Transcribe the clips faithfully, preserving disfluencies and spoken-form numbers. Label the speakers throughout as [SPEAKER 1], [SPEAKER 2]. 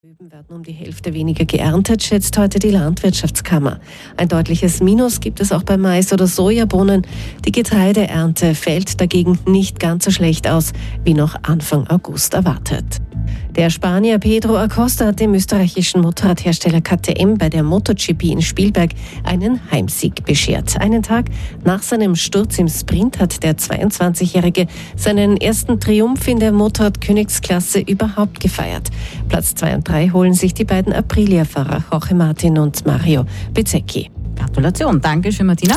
[SPEAKER 1] Rüben werden um die Hälfte weniger geerntet, schätzt heute die Landwirtschaftskammer. Ein deutliches Minus gibt es auch bei Mais oder Sojabohnen. Die Getreideernte fällt dagegen nicht ganz so schlecht aus, wie noch Anfang August erwartet. Der Spanier Pedro Acosta hat dem österreichischen Motorradhersteller K T M bei der MotoGP in Spielberg einen Heimsieg beschert. Einen Tag nach seinem Sturz im Sprint hat der zweiundzwanzigjährige seinen ersten Triumph in der Motorradkönigsklasse überhaupt gefeiert. Platz zwei und drei holen sich die beiden Aprilia-Fahrer Jorge Martin und Mario Bezzecchi.
[SPEAKER 2] Gratulation, danke schön, Martina.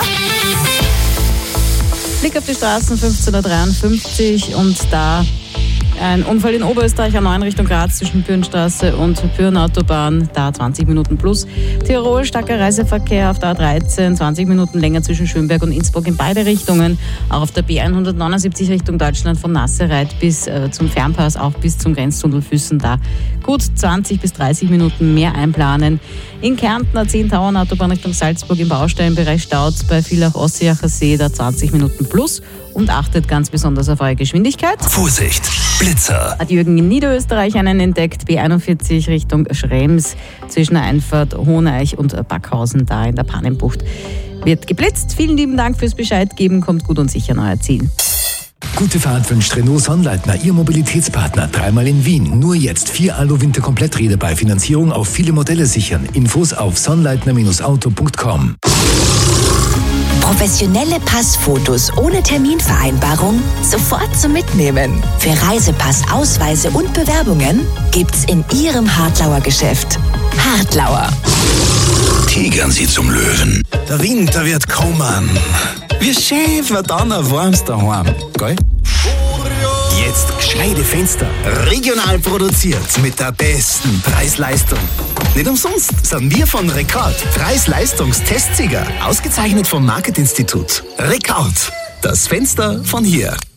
[SPEAKER 2] Blick auf die Straßen, fünfzehn Uhr dreiundfünfzig, und da ein Unfall in Oberösterreich, A neun Richtung Graz zwischen Pürnstraße und Pürnautobahn, da zwanzig Minuten plus. Tirol, starker Reiseverkehr auf der A dreizehn, zwanzig Minuten länger zwischen Schönberg und Innsbruck in beide Richtungen. Auch auf der B hundertneunundsiebzig Richtung Deutschland von Nassereit bis äh, zum Fernpass, auch bis zum Grenztunnel Füssen, da gut zwanzig bis dreißig Minuten mehr einplanen. In Kärnten A zehn Tauernautobahn Richtung Salzburg im Baustellenbereich staut bei Villach-Ossiacher See, da zwanzig Minuten plus, und achtet ganz besonders auf eure Geschwindigkeit.
[SPEAKER 3] Vorsicht, Blitzer!
[SPEAKER 2] Hat Jürgen in Niederösterreich einen entdeckt, B einundvierzig Richtung Schrems zwischen der Einfahrt Hoheneich und Backhausen, da in der Pannenbucht wird geblitzt. Vielen lieben Dank fürs Bescheid geben, kommt gut und sicher an euer Ziel.
[SPEAKER 3] Gute Fahrt wünscht Renault Sonnleitner, Ihr Mobilitätspartner. Dreimal in Wien. Nur jetzt vier Alu-Winter-Kompletträder bei Finanzierung auf viele Modelle sichern. Infos auf sonnleitner Auto punkt com.
[SPEAKER 4] Professionelle Passfotos ohne Terminvereinbarung sofort zum Mitnehmen. Für Reisepass, Ausweise und Bewerbungen gibt's in Ihrem Hartlauer Geschäft. Hartlauer.
[SPEAKER 3] Tigern Sie zum Löwen. Der Winter wird kommen. Wir Schäfer dann erwarm's daheim, gell? Jetzt gescheite Fenster. Regional produziert mit der besten Preis-Leistung. Nicht umsonst sind wir von Rekord Preis-Leistungs-Testsieger. Ausgezeichnet vom Marketinstitut. Rekord. Das Fenster von hier.